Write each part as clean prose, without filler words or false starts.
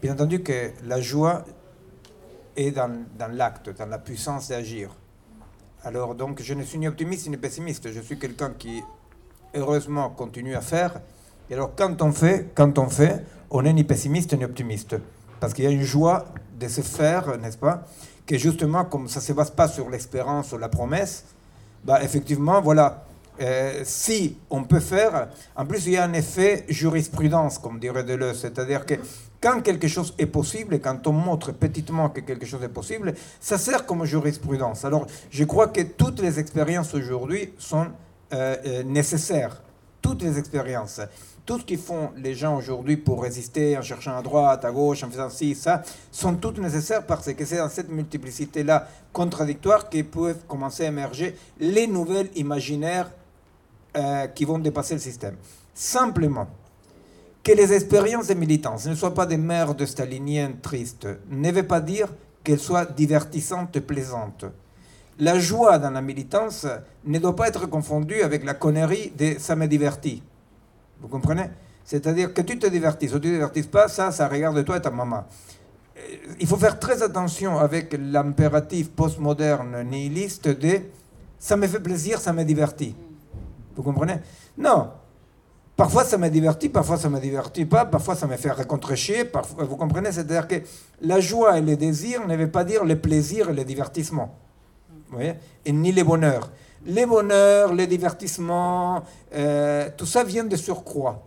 Bien entendu que la joie est dans l'acte, dans la puissance d'agir. Alors donc je ne suis ni optimiste ni pessimiste, je suis quelqu'un qui heureusement continue à faire. Et alors quand on fait, on n'est ni pessimiste ni optimiste. Parce qu'il y a une joie de se faire, n'est-ce pas, que justement, comme ça ne se base pas sur l'espérance ou la promesse, bah effectivement, voilà, si on peut faire, en plus il y a un effet jurisprudence, comme dirait Deleuze, c'est-à-dire que quand quelque chose est possible, et quand on montre petitement que quelque chose est possible, ça sert comme jurisprudence. Alors, je crois que toutes les expériences aujourd'hui sont nécessaires. Toutes les expériences. Tout ce qu'ils font les gens aujourd'hui pour résister en cherchant à droite, à gauche, en faisant ci, ça, sont toutes nécessaires parce que c'est dans cette multiplicité-là contradictoire que peuvent commencer à émerger les nouvelles imaginaires qui vont dépasser le système. Simplement, que les expériences de militance ne soient pas des merdes staliniennes tristes ne veut pas dire qu'elles soient divertissantes et plaisantes. La joie dans la militance ne doit pas être confondue avec la connerie de « ça me divertit ». Vous comprenez? C'est-à-dire que tu te divertisses ou tu ne te divertisses pas, ça regarde toi et ta maman. Il faut faire très attention avec l'impératif postmoderne nihiliste de « ça me fait plaisir, ça me divertit ». Vous comprenez? Non. Parfois ça me divertit, parfois ça ne me divertit pas, parfois ça me fait rencontrer parfois, vous comprenez? C'est-à-dire que la joie et le désir ne veut pas dire le plaisir et le divertissement. Vous voyez? Et ni les bonheurs. Les bonheurs, les divertissements, tout ça vient de surcroît.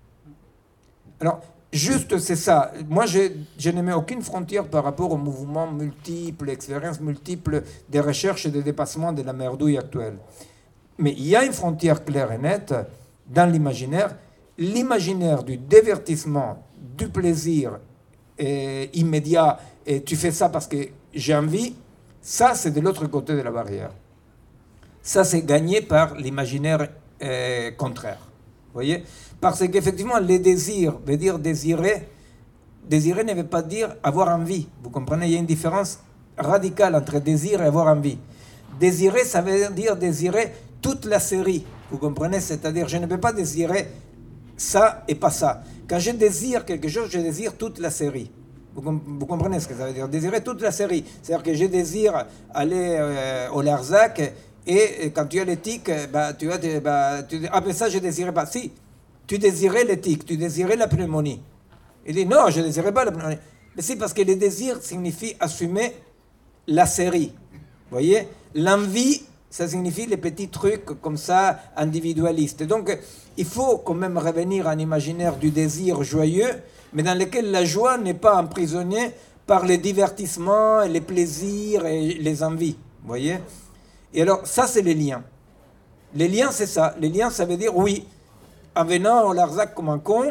Alors, juste c'est ça. Moi, je ne mets aucune frontière par rapport aux mouvements multiples, expériences multiples des recherches et des dépassements de la merdouille actuelle. Mais il y a une frontière claire et nette dans l'imaginaire du divertissement, du plaisir immédiat, et tu fais ça parce que j'ai envie, ça c'est de l'autre côté de la barrière. Ça c'est gagné par l'imaginaire contraire. Vous voyez? Parce qu'effectivement, les désirs veut dire désirer. Désirer ne veut pas dire avoir envie. Vous comprenez? Il y a une différence radicale entre désir et avoir envie. Désirer, ça veut dire désirer toute la série. Vous comprenez? C'est-à-dire, je ne peux pas désirer ça et pas ça. Quand je désire quelque chose, je désire toute la série. Vous comprenez ce que ça veut dire? Désirer toute la série. C'est-à-dire que je désire aller au Larzac et quand tu as l'éthique, tu dis, ah ben ça je désirais pas. Si, tu désirais l'éthique, tu désirais la pneumonie. Il dit, non, je ne désirais pas la pneumonie. Mais si, parce que le désir signifie assumer la série. Vous voyez? L'envie, ça signifie les petits trucs comme ça, individualistes. Donc, il faut quand même revenir à un imaginaire du désir joyeux, mais dans lequel la joie n'est pas emprisonnée par les divertissements, et les plaisirs et les envies. Vous voyez? Et alors, ça, c'est les liens. Les liens, c'est ça. Les liens, ça veut dire, oui, en venant au Larzac comme un con,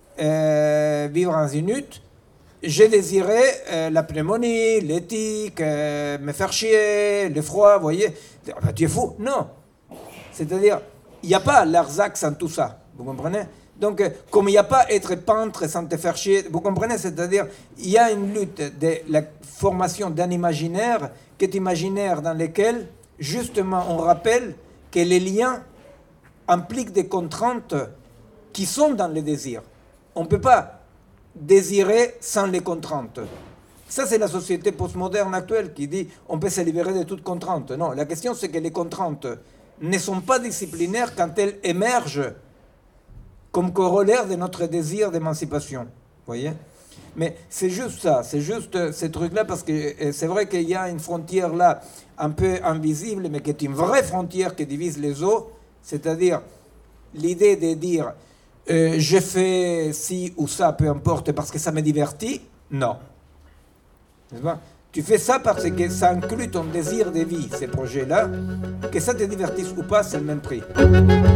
vivre en une hutte, j'ai désiré la pneumonie, l'éthique, me faire chier, le froid, vous voyez. Tu es fou? Non. C'est-à-dire, il n'y a pas Larzac sans tout ça. Vous comprenez? Donc, comme il n'y a pas être peintre sans te faire chier, vous comprenez? C'est-à-dire, il y a une lutte de la formation d'un imaginaire qui est imaginaire dans lequel, justement, on rappelle que les liens impliquent des contraintes qui sont dans les désirs. On ne peut pas désirer sans les contraintes. Ça, c'est la société postmoderne actuelle qui dit on peut se libérer de toute contrainte. Non, la question, c'est que les contraintes ne sont pas disciplinaires quand elles émergent comme corollaire de notre désir d'émancipation. Vous voyez? Mais c'est juste ça, c'est juste ces trucs-là, parce que c'est vrai qu'il y a une frontière là, un peu invisible, mais qui est une vraie frontière qui divise les eaux, c'est-à-dire l'idée de dire je fais ci ou ça, peu importe, parce que ça me divertit, non. N'est-ce pas? Tu fais ça parce que ça inclut ton désir de vie, ces projets-là, que ça te divertisse ou pas, c'est le même prix.